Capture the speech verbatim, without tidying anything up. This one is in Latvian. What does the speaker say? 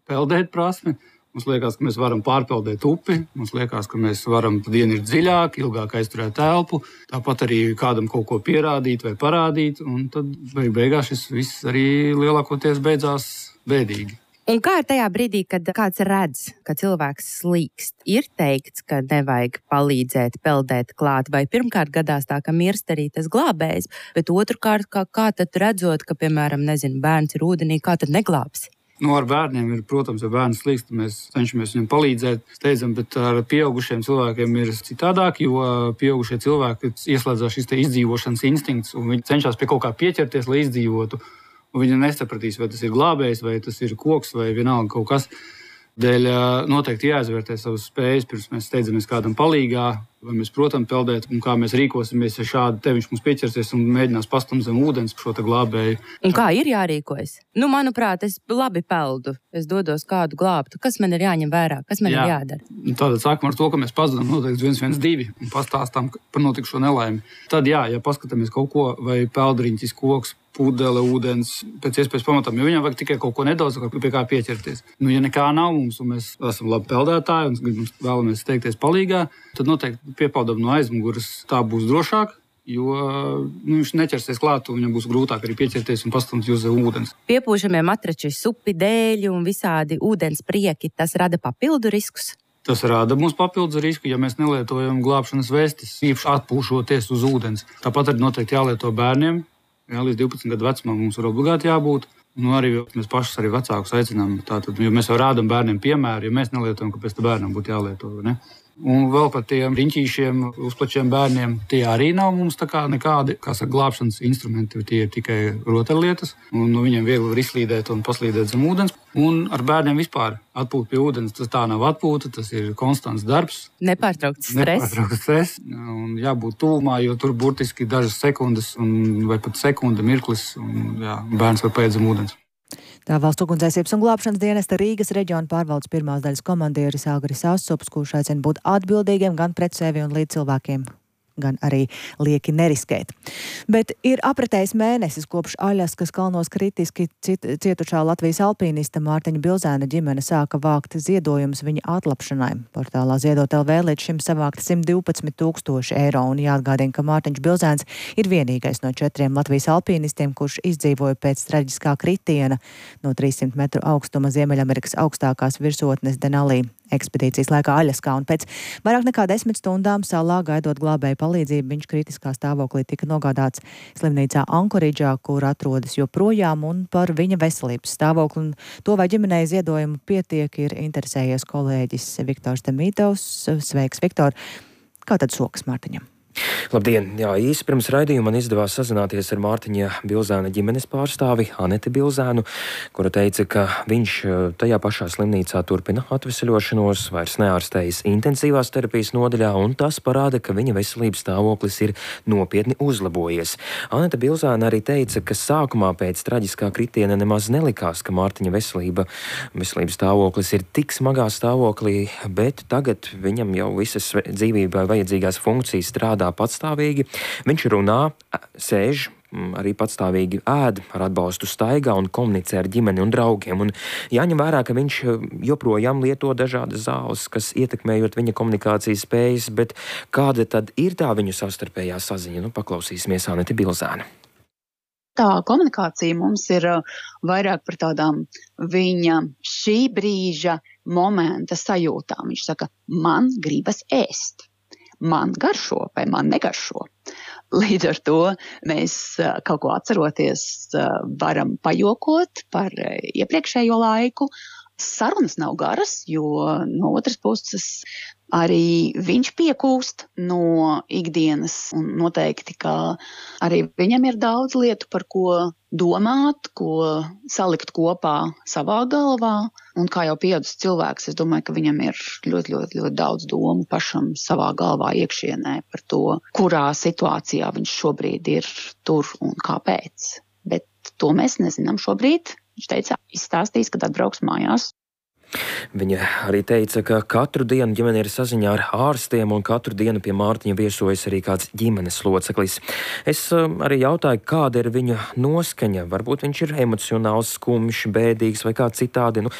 peldēt prasmi. Mums liekas, ka mēs varam pārpeldēt upi, mums liekas, ka mēs varam ienirt dziļāk, ilgāk aizturēt telpu, tāpat arī kādam kaut ko pierādīt vai parādīt, un tad beig beigās šis viss arī lielākoties beidzās bēdīgi. Un kā ir tajā brīdī, kad kāds redz, ka cilvēks slīkst? Ir teikts, ka nevajag palīdzēt peldēt klāt, vai pirmkārt gadās tā, ka mirst arī tas glābējs, bet otrkārt, kā, kā tad redzot, ka, piemēram, nezinu, bērns ir ūdenī, kā tad neglābsi? Nu, ar bērniem ir, protams, ja bērns slīkst, mēs cenšamies viņam palīdzēt, steidzam, bet ar pieaugušiem cilvēkiem ir citādāk, jo pieaugušie cilvēki ieslēdzās šis te izdzīvošanas instinkts, un viņi cenšas pie kaut kā pieķerties, lai izdzīvotu. Un viņi nesapratīs, vai tas ir glābējs, vai tas ir koks, vai vienalga kaut kas. Dēļ noteikti jāizvērtē savas spējas, pirms mēs steidzamies kādam palīgā, vai mēs, protams, peldēt, un kā mēs rīkosimies, ja šādi te viņš mums pieķersies un mēģinās pastumt zem ūdens šo te glābēju. Un kā ir jārīkojas? Nu, manuprāt, es labi peldu, es dodos kādu glābtu. Kas man ir jāņem vērā? Kas man Jā. ir jādara? Tātad sākam ar to, ka mēs pazudām noteikti viens viens divi un pastāstām par notikušo nelaimi. Tad jā, ja paskatāmies kaut ko, vai peldriņķis, koks, pudele, ūdens, pēc iespējas pamatām, jo viņam vajag tikai kaut ko nedaudz, pie kā pieķerties. Nu, ja nekā nav mums, un mēs esam labi peldētāji, un mums vēlamies steigties palīgā, tad noteikti piepaudam no aizmuguras, tā būs drošāk, jo nu, viņš neķersies klāt, un viņam būs grūtāk arī pieķerties un pastumt jūs zem ūdens. Piepūšamie matrači, supi, dēļi un visādi ūdens prieki, tas rada papildu riskus? Tas rada mums papildus risku, ja mēs nelietojam glābšanas vestes, īpaši atpūšoties uz ūdens. Tāpat arī noteikti jālieto bērniem. Jā, līdz divpadsmit gadu vecumam mums ir obligāti jābūt. Nu, arī mēs pašus arī vecākus aicinām. Tātad, jo mēs jau rādam bērniem piemēru, ja mēs nelietojam, kāpēc tam bērnam būtu jālieto. Ne? Un vēl par tiem riņķīšiem, uzplačiem bērniem, tie arī nav mums tā kā nekādi, kā saka, glābšanas instrumenti, tie ir tikai rotaļlietas. Un nu, viņiem viegli var izslīdēt un paslīdēt zem ūdens. Un ar bērniem vispār atpūt pie ūdens, tas tā nav atpūta, tas ir konstants darbs. Nepārtraukts stress. Nepārtraukts stress. Un jābūt tuvumā, jo tur burtiski dažas sekundes un, vai pat sekunda mirklis, un jā, bērns var paiet zem ūdens. Tā Valsts ugunsdzēsības un glābšanas dienesta Rīgas reģiona pārvaldes pirmās daļas komandieris Agris Ausops, kurš aicina būt atbildīgiem gan pret sevi un līdz cilvēkiem, gan arī lieki neriskēt. Bet ir apritējis mēnesis kopš Aļaskas kalnos kritiski cietušā Latvijas alpīnista Mārtiņa Bilzēna ģimene sāka vākt ziedojumus viņa atlapšanai. Portālā Ziedot L V līdz šim savākta simt divpadsmit tūkstoši eiro, un jāatgādina, ka Mārtiņš Bilzēns ir vienīgais no četriem Latvijas alpīnistiem, kurš izdzīvoja pēc traģiskā kritiena no trīssimt metru augstuma Ziemeļamerikas augstākās virsotnes Denalī ekspedīcijas laikā Aļaskā, un pēc vairāk nekā desmit stundām salā gaidot glābēju palīdzību, viņš kritiskā stāvoklī tika nogādāts slimnīcā Ankoridžā, kur atrodas joprojām, un par viņa veselības stāvokli. Un to, vai ģimenei ziedojumu pietiek, ir interesējies kolēģis Viktors Demītovs. Sveiks, Viktor! Kā tad sokas Mārtiņam? Labdien! Jā, īsi pirms raidījuma man izdevās sazināties ar Mārtiņa Bilzēna ģimenes pārstāvi Aneti Bilzēnu, kura teica, ka viņš tajā pašā slimnīcā turpina atveseļošanos, vairs neārstējas intensīvās terapijas nodaļā, un tas parāda, ka viņa veselības stāvoklis ir nopietni uzlabojies. Aneta Bilzēna arī teica, ka sākumā pēc traģiskā kritiena nemaz nelikās, ka Mārtiņa veselība, veselības stāvoklis ir tik smagā stāvoklī, bet tagad viņam jau visas dzīvībai vajadzīgās funkcijas strādā patstāvīgi. Viņš runā, sēž, arī patstāvīgi ēd, ar atbalstu staigā un komunicē ar ģimeni un draugiem. Un jāņem vērā, ka viņš joprojām lieto dažādas zāles, kas ietekmējot viņa komunikācijas spējas, bet kāda tad ir tā viņu savstarpējā saziņa? Nu, paklausīsimies Aneti Bilzēnu. Tā komunikācija mums ir vairāk par tādām viņa šī brīža momenta sajūtām. Viņš saka, man gribas ēst. Man garšo vai man negaršo. Līdz ar to mēs kaut ko atceroties varam pajokot par iepriekšējo laiku. Sarunas nav garas, jo no otras puses arī viņš piekūst no ikdienas, un noteikti, ka arī viņam ir daudz lietu, par ko domāt, ko salikt kopā savā galvā. Un kā jau pieaudzis cilvēks, es domāju, ka viņam ir ļoti, ļoti, ļoti daudz domu pašam savā galvā iekšienē par to, kurā situācijā viņš šobrīd ir tur un kāpēc. Bet to mēs nezinām šobrīd. Viņš teica, izstāstīs, kad atbrauks mājās. Viņa arī teica, ka katru dienu ģimene ir saziņā ar ārstiem, un katru dienu pie Mārtiņa viesojas arī kāds ģimenes loceklis. Es arī jautāju, kāda ir viņa noskaņa. Varbūt viņš ir emocionāls, skumjš, bēdīgs vai kā citādi. Nu,